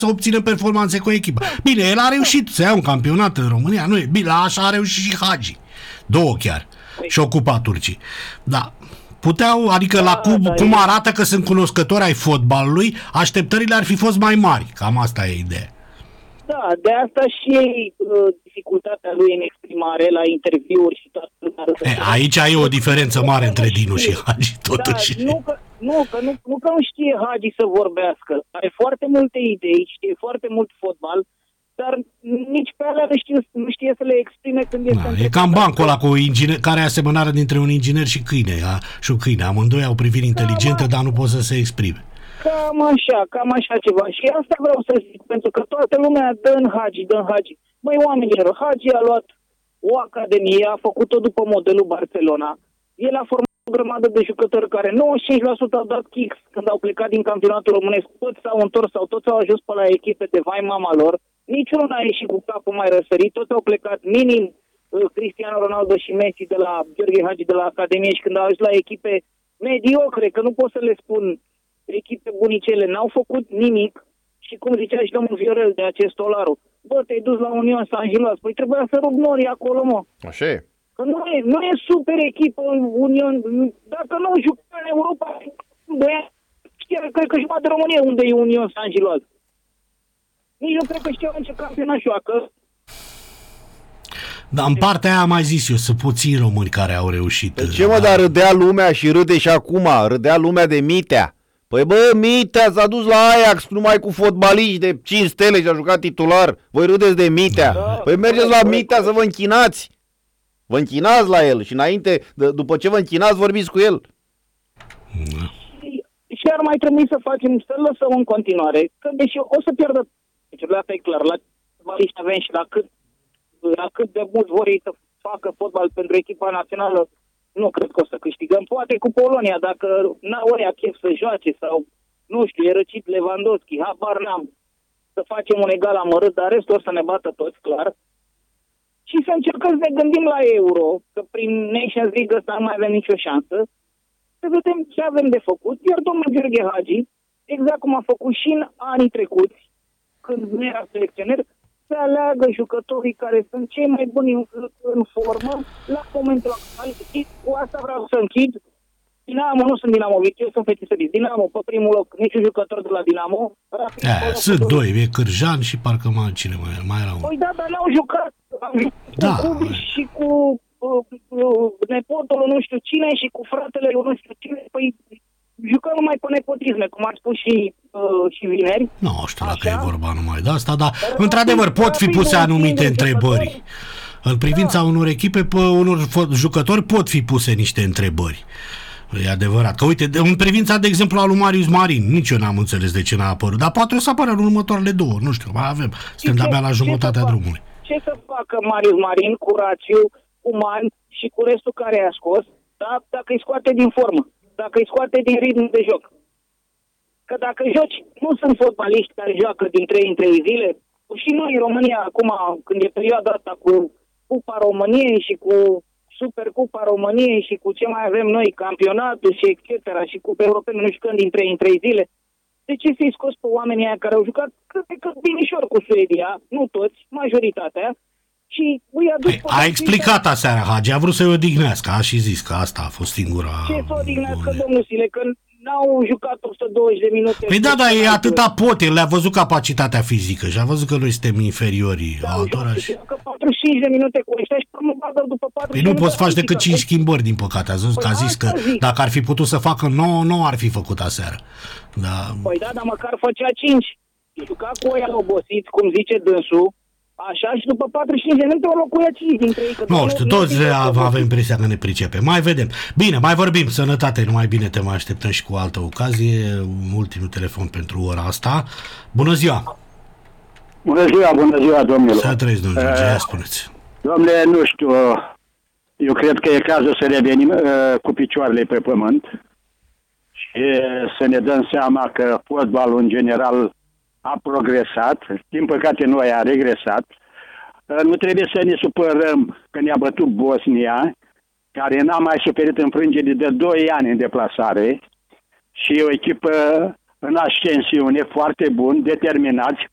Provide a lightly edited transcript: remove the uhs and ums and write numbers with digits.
să obțină performanțe cu echipa. Bine, el a reușit să ia un campionat în România, nu e bine, așa a reușit și Hagi. 2 chiar. Și ocupa turcii. Da. Puteau, adică cum arată că sunt cunoscători ai fotbalului, așteptările ar fi fost mai mari. Cam asta e ideea. Da, de asta și dificultatea lui în exprimare la interviuri și toată lumea. Aici e o diferență mare între Dinu și Hagi, totuși. Da, nu că nu știe Hagi să vorbească. Are foarte multe idei, știe foarte mult fotbal, dar nici pe alea nu știe să le exprime când este... E cam bancul ăla cu inginer, care e asemănarea dintre un inginer și câine. Și un câine. Amândoi au priviri inteligentă, dar nu pot să se exprime. Cam așa ceva. Și asta vreau să zic, pentru că toată lumea dă în Hagi. Băi, oamenilor, Hagi a luat o academie, a făcut-o după modelul Barcelona. El a format o grămadă de jucători care 95% au dat kicks când au plecat din campionatul românesc. Toți s-au întors sau toți au ajuns pe la echipe de vai mama lor. Niciunul n-a ieșit cu capul mai răsărit. Toți au plecat minim Cristiano Ronaldo și Messi de la Gheorghe Hagi de la academie și când au ajuns la echipe mediocre, că nu pot să le spun echipe bunicele, n-au făcut nimic și cum zicea și domnul Viorel de acest Olaru, bă, te-ai dus la Union Saint-Gilloise, păi trebuia să rup norii acolo, mă. Așa e. Că nu e super echipă Union, dacă nu jucă în Europa, băia, cred că jumătate de România unde e Union Saint-Gilloise. Nici nu cred că știu în ce campionat joacă. Dar în partea aia am mai zis eu, sunt puțini români care au reușit. De ce, mă, dar râdea lumea și râde și acum, râdea lumea de Mitea. Păi bă, Mitea s-a dus la Ajax numai cu fotbaliști de 5 stele și a jucat titular. Voi râdeți de Mitea. Păi mergeți la Mitea să vă închinați. Vă închinați la el și înainte, după ce vă închinați, vorbiți cu el. Și ar mai trebui să facem, să lăsăm în continuare. Că deși o să pierdă, asta e clar, la fotbaliști avem și la cât de mult vor ei să facă fotbal pentru echipa națională, nu cred că o să câștigăm. Poate cu Polonia, dacă n-au ăia chef să joace sau, nu știu, e răcit Lewandowski, habar n-am, să facem un egal amărât, dar restul o să ne bată toți, clar. Și să încercăm să ne gândim la Euro, că prin Nations League ăsta nu mai avem nicio șansă, să vedem ce avem de făcut. Iar domnul Gheorghe Hagi, exact cum a făcut și în anii trecuți, când nu era selecționer, să aleagă jucătorii care sunt cei mai buni în formă la momentul actual. Cu asta vreau să închid. Dinamo, nu sunt Dinamovit, eu sunt fetițărist. Dinamo, pe primul loc, niciun jucător de la Dinamo. Sunt doi, e Cârjan și parcă cine mai era unul. Păi da, dar n-au jucat. Cu și cu nepotul nu știu cine și cu fratele nu știu cine. Păi jucăm numai pe nepotisme, cum ați spus și vineri. Nu știu dacă e vorba numai de asta, dar într-adevăr pot fi puse anumite întrebări. În privința unor echipe, unor jucători pot fi puse niște întrebări. E adevărat. Că uite, în privința, de exemplu, a lui Marius Marin, nici eu n-am înțeles de ce n-a apărut, dar poate o să apară în următoarele 2, nu știu, mai avem. Suntem de-abia la jumătatea drumului. Ce să facă Marius Marin cu Rațiu, cu Man și cu restul care i-a scos, da? Dacă îi scoate din formă, dacă îi scoate din ritm de joc? Că dacă joci, nu sunt fotbaliști care joacă din 3 în 3 zile. Și noi în România, acum, când e perioada asta cu Cupa României și cu Supercupa României și cu ce mai avem noi, campionatul și etc. și Cupa Europeană, nu jucăm din 3 în 3 zile. De ce să-i scos pe oamenii aia care au jucat cred că binișor cu Suedia, nu toți, majoritatea, și a explicat aseară Hagi, a vrut să-i odihnească, a și zis că asta a fost singura... Ce să odihnească, domnul Sile, că n-au jucat 120 de minute... Păi da, e atâta pot, el le-a văzut capacitatea fizică și a văzut că noi suntem inferiori altora și... Că 45 de minute cu ăștia și până după 40 Păi nu poți face decât 5 schimbări, din păcate, a zis că dacă ar fi putut să facă 9, nu ar fi făcut aseară. Da. Păi da, dar măcar făcea 5. Juca cu ăia obosiți, cum zice dânsul, așa, și după 45 de minute o locuia 5 dintre ei. Nu știu, toți avem impresia că ne pricepem. Mai vedem. Bine, mai vorbim. Sănătate, numai bine, te mai așteptăm și cu altă ocazie. Ultimul telefon pentru ora asta. Bună ziua! Bună ziua, domnilor! Să trăiți, domnule George, spuneți. Domnule, nu știu, eu cred că e cazul să revenim cu picioarele pe pământ și să ne dăm seama că fotbalul în general a progresat, din păcate noi a regresat. Nu trebuie să ne supărăm că ne-a bătut Bosnia, care n-a mai suferit înfrângeri de 2 ani în deplasare și e o echipă în ascensiune, foarte bun, determinați,